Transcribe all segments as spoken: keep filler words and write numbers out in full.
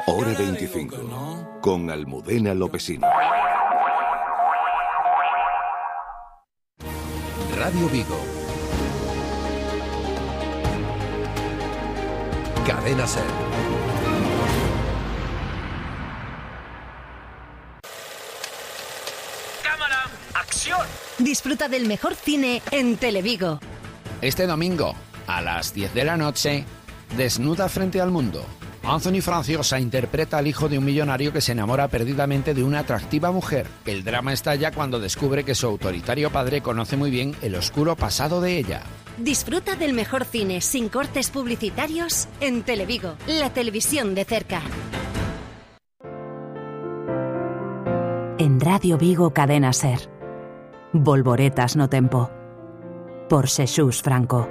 Hora veinticinco, con Almudena Lopesino. Radio Vigo. Cadena Ser. ¡Cámara! ¡Acción! Disfruta del mejor cine en Televigo. Este domingo, a las diez de la noche, Desnuda frente al mundo. Anthony Franciosa interpreta al hijo de un millonario que se enamora perdidamente de una atractiva mujer. El drama estalla cuando descubre que su autoritario padre conoce muy bien el oscuro pasado de ella. Disfruta del mejor cine sin cortes publicitarios en Televigo, la televisión de cerca. En Radio Vigo Cadena Ser. Volvoretas no tempo. Por Xesús Franco.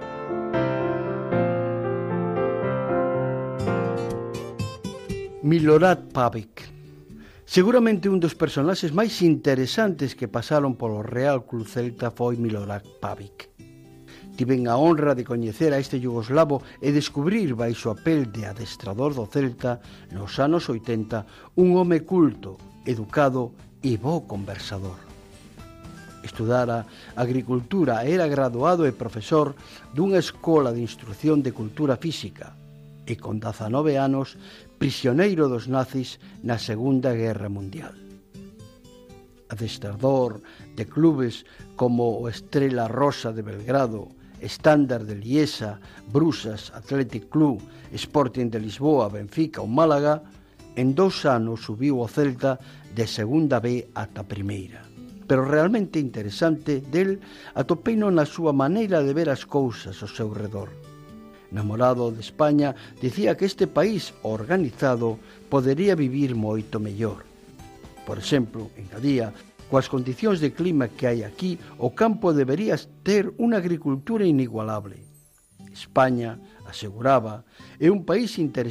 Milorad Pavic. Seguramente un dos personaxes máis interesantes que pasaron polo Real Club Celta foi Milorad Pavic. Tiven a honra de coñecer a este yugoslavo e descubrir baixo a pel de adestrador do Celta nos anos oitenta un home culto, educado e bo conversador. Estudara agricultura e era graduado e profesor dunha escola de instrucción de cultura física e con dezanove anos prisioneiro dos nazis na Segunda Guerra Mundial. Adestrador de clubes como o Estrela Rosa de Belgrado, Estándar de Liesa, Brusas, Athletic Club, Sporting de Lisboa, Benfica ou Málaga, en dous anos subiu o Celta de Segunda B ata Primeira. Pero realmente interesante del atopeino na súa maneira de ver as cousas ao seu redor. Namorado de España, dicía que este país organizado podería vivir moito mellor. Por exemplo, engadía, coas condicións de clima que hai aquí, o campo debería ter unha agricultura inigualable. España, aseguraba, é un país interesante